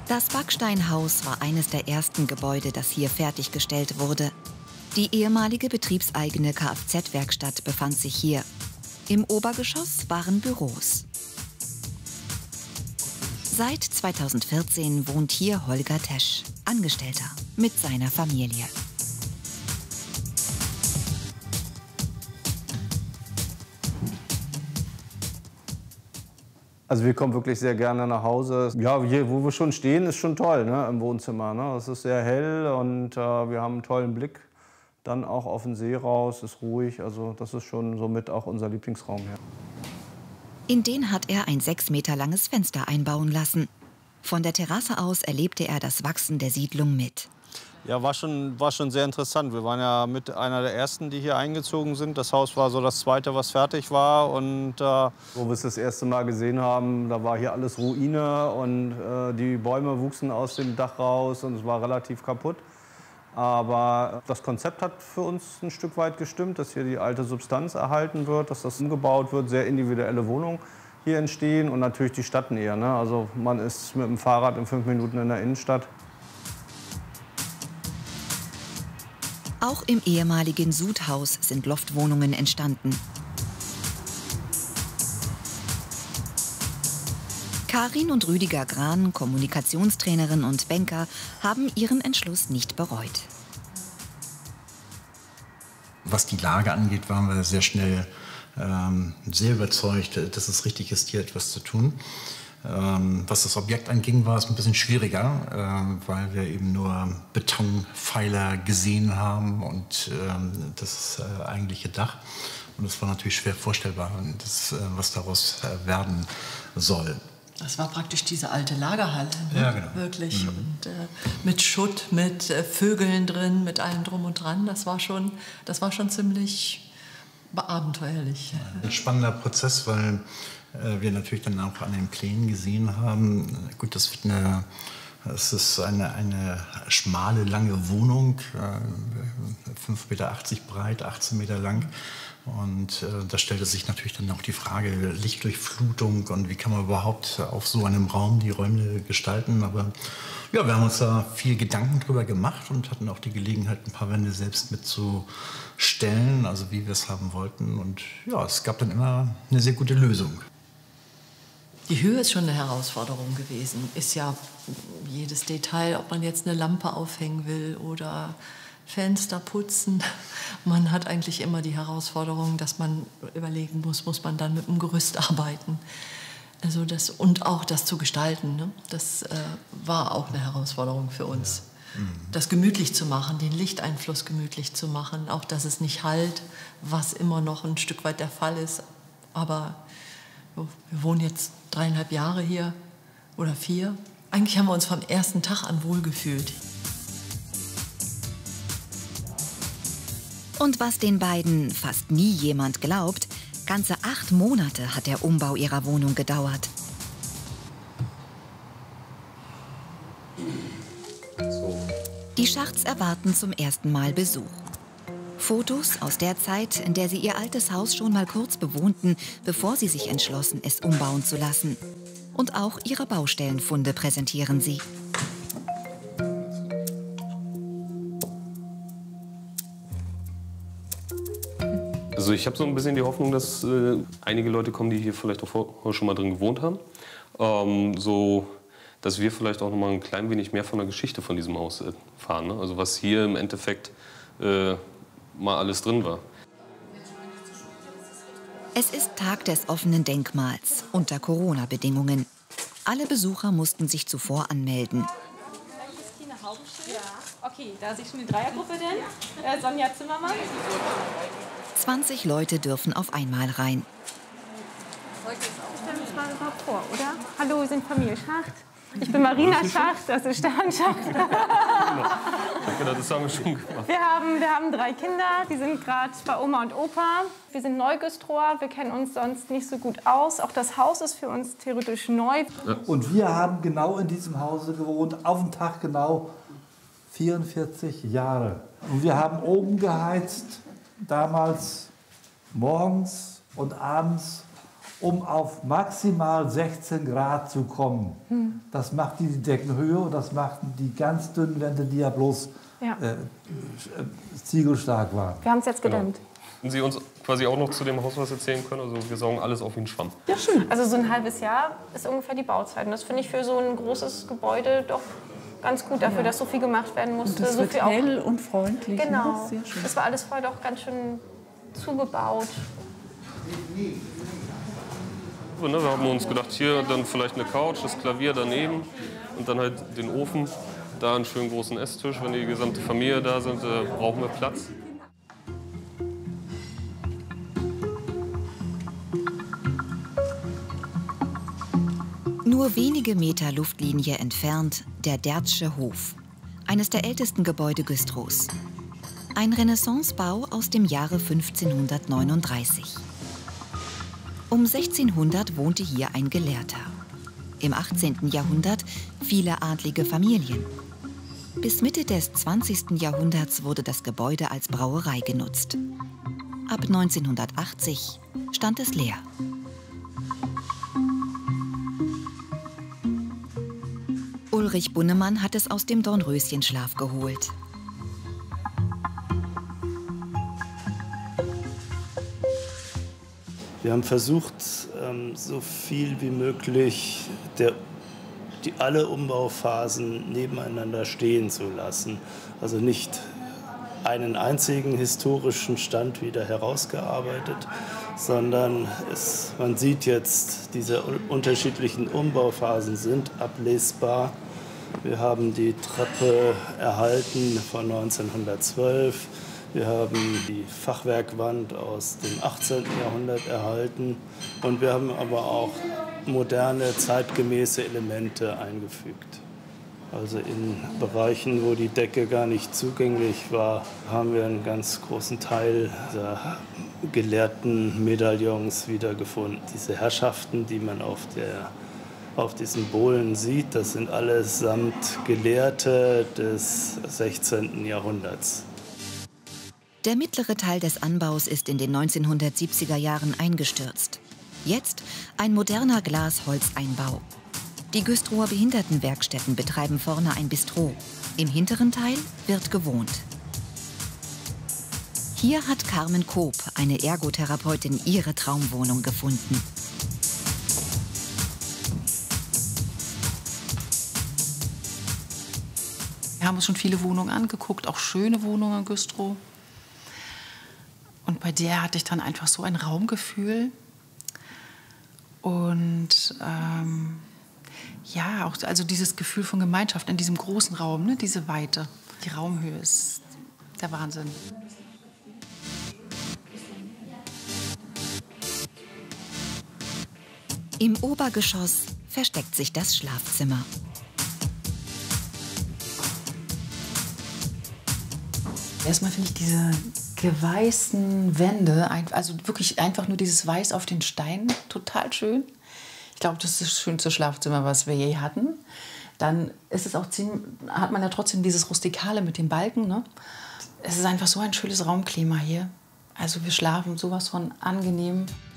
Das Backsteinhaus war eines der ersten Gebäude, das hier fertiggestellt wurde. Die ehemalige betriebseigene Kfz-Werkstatt befand sich hier. Im Obergeschoss waren Büros. Seit 2014 wohnt hier Holger Tesch, Angestellter, mit seiner Familie. Also wir kommen wirklich sehr gerne nach Hause. Ja, hier, wo wir schon stehen, ist schon toll, ne, im Wohnzimmer. Ne? Es ist sehr hell und wir haben einen tollen Blick dann auch auf den See raus, ist ruhig. Also das ist schon somit auch unser Lieblingsraum hier. In den hat er ein 6 Meter langes Fenster einbauen lassen. Von der Terrasse aus erlebte er das Wachsen der Siedlung mit. Ja, war schon sehr interessant. Wir waren ja mit einer der ersten, die hier eingezogen sind. Das Haus war so das zweite, was fertig war. Und wo wir es das erste Mal gesehen haben, da war hier alles Ruine und die Bäume wuchsen aus dem Dach raus und es war relativ kaputt. Aber das Konzept hat für uns ein Stück weit gestimmt, dass hier die alte Substanz erhalten wird, dass das umgebaut wird, sehr individuelle Wohnungen hier entstehen und natürlich die Stadtnähe. Ne? Also man ist mit dem Fahrrad in 5 Minuten in der Innenstadt. Auch im ehemaligen Sudhaus sind Loftwohnungen entstanden. Karin und Rüdiger Gran, Kommunikationstrainerin und Banker, haben ihren Entschluss nicht bereut. Was die Lage angeht, waren wir sehr schnell sehr überzeugt, dass es richtig ist, hier etwas zu tun. Was das Objekt anging, war es ein bisschen schwieriger, weil wir eben nur Betonpfeiler gesehen haben und das eigentliche Dach. Und es war natürlich schwer vorstellbar, was daraus werden soll. Das war praktisch diese alte Lagerhalle, ne? Ja, genau. Wirklich. Mhm. Und mit Schutt, mit Vögeln drin, mit allem drum und dran. Das war schon ziemlich abenteuerlich. Ein spannender Prozess, weil wir natürlich dann auch an den Plänen gesehen haben, gut, es ist eine schmale, lange Wohnung, 5,80 Meter breit, 18 Meter lang. Und da stellte sich natürlich dann auch die Frage Lichtdurchflutung und wie kann man überhaupt auf so einem Raum die Räume gestalten. Aber ja, wir haben uns da viel Gedanken drüber gemacht und hatten auch die Gelegenheit, ein paar Wände selbst mitzustellen, also wie wir es haben wollten. Und ja, es gab dann immer eine sehr gute Lösung. Die Höhe ist schon eine Herausforderung gewesen. Ist ja jedes Detail, ob man jetzt eine Lampe aufhängen will oder Fenster putzen. Man hat eigentlich immer die Herausforderung, dass man überlegen muss man dann mit dem Gerüst arbeiten. Also und auch das zu gestalten, ne? Das war auch eine Herausforderung für uns. Ja. Mhm. Das gemütlich zu machen, den Lichteinfluss gemütlich zu machen, auch dass es nicht hallt, was immer noch ein Stück weit der Fall ist. Aber wir wohnen jetzt 3,5 Jahre hier oder 4. Eigentlich haben wir uns vom ersten Tag an wohlgefühlt. Und was den beiden fast nie jemand glaubt, ganze 8 Monate hat der Umbau ihrer Wohnung gedauert. Die Schachts erwarten zum ersten Mal Besuch. Fotos aus der Zeit, in der sie ihr altes Haus schon mal kurz bewohnten, bevor sie sich entschlossen, es umbauen zu lassen. Und auch ihre Baustellenfunde präsentieren sie. Also ich habe so ein bisschen die Hoffnung, dass einige Leute kommen, die hier vielleicht auch vorher schon mal drin gewohnt haben. So, dass wir vielleicht auch noch mal ein klein wenig mehr von der Geschichte von diesem Haus erfahren. Ne? Also was hier im Endeffekt mal alles drin war. Es ist Tag des offenen Denkmals unter Corona-Bedingungen. Alle Besucher mussten sich zuvor anmelden. Okay, da sehe ich schon die Dreiergruppe denn. Sonja Zimmermann. 20 Leute dürfen auf einmal rein. Stellen wir uns mal überhaupt vor, oder? Hallo, wir sind Familie Schacht. Ich bin Marina Schacht, das ist Stefan Schacht. Genau, das haben wir schon gemacht. Wir haben 3 Kinder, die sind gerade bei Oma und Opa. Wir sind Neugüstroer, wir kennen uns sonst nicht so gut aus. Auch das Haus ist für uns theoretisch neu. Ja. Und wir haben genau in diesem Hause gewohnt, auf den Tag genau 44 Jahre. Und wir haben oben geheizt, damals morgens und abends um auf maximal 16 Grad zu kommen. Das macht die Deckenhöhe und das machten die ganz dünnen Wände, die ja bloß ziegelstark waren. Wir haben es jetzt gedämmt. Wenn Sie uns quasi auch noch zu dem Haus was erzählen können, also wir saugen alles auf wie ein Schwamm. Ja, schön. Also so ein halbes Jahr ist ungefähr die Bauzeit. Und das finde ich für so ein großes Gebäude doch ganz gut dafür, dass so viel gemacht werden musste. Und das so wird viel hell und freundlich. Genau. Sehr schön. Das war alles vorher doch ganz schön zugebaut. So, ne, wir haben uns gedacht, hier dann vielleicht eine Couch, das Klavier daneben und dann halt den Ofen, da einen schönen großen Esstisch. Wenn die gesamte Familie da sind, brauchen wir Platz. Nur wenige Meter Luftlinie entfernt der Dertzsche Hof, eines der ältesten Gebäude Güstrows. Ein Renaissancebau aus dem Jahre 1539. Um 1600 wohnte hier ein Gelehrter. Im 18. Jahrhundert viele adlige Familien. Bis Mitte des 20. Jahrhunderts wurde das Gebäude als Brauerei genutzt. Ab 1980 stand es leer. Ulrich Bunnemann hat es aus dem Dornröschenschlaf geholt. Wir haben versucht, so viel wie möglich alle Umbauphasen nebeneinander stehen zu lassen. Also nicht einen einzigen historischen Stand wieder herausgearbeitet, sondern man sieht jetzt, diese unterschiedlichen Umbauphasen sind ablesbar. Wir haben die Treppe erhalten von 1912. Wir haben die Fachwerkwand aus dem 18. Jahrhundert erhalten. Und wir haben aber auch moderne, zeitgemäße Elemente eingefügt. Also in Bereichen, wo die Decke gar nicht zugänglich war, haben wir einen ganz großen Teil der gelehrten Medaillons wiedergefunden. Diese Herrschaften, die man auf diesen Bohlen sieht, das sind allesamt Gelehrte des 16. Jahrhunderts. Der mittlere Teil des Anbaus ist in den 1970er Jahren eingestürzt. Jetzt ein moderner Glasholzeinbau. Die Güstrower Behindertenwerkstätten betreiben vorne ein Bistro. Im hinteren Teil wird gewohnt. Hier hat Carmen Koop, eine Ergotherapeutin, ihre Traumwohnung gefunden. Wir haben uns schon viele Wohnungen angeguckt, auch schöne Wohnungen in Güstrow. Und bei der hatte ich dann einfach so ein Raumgefühl. Und ja, auch also dieses Gefühl von Gemeinschaft in diesem großen Raum, ne? Diese Weite, die Raumhöhe ist der Wahnsinn. Im Obergeschoss versteckt sich das Schlafzimmer. Erstmal finde ich diese geweißten Wände, also wirklich einfach nur dieses Weiß auf den Steinen, total schön. Ich glaube, das ist das schönste Schlafzimmer, was wir je hatten. Dann ist es auch hat man ja trotzdem dieses Rustikale mit den Balken. Ne? Es ist einfach so ein schönes Raumklima hier. Also wir schlafen sowas von angenehm.